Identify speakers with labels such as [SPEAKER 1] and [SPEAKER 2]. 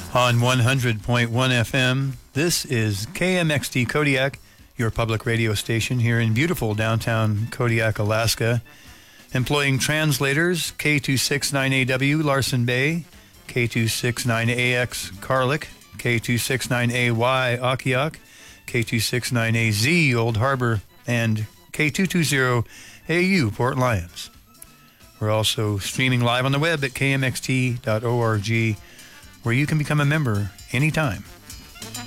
[SPEAKER 1] On 100.1 FM, this is KMXT Kodiak, your public radio station here in beautiful downtown Kodiak, Alaska. Employing translators, K269AW Larson Bay, K269AX Carlick, K269AY Akiak, K269AZ Old Harbor, and K220AU Port Lions. We're also streaming live on the web at kmxt.org, where you can become a member anytime.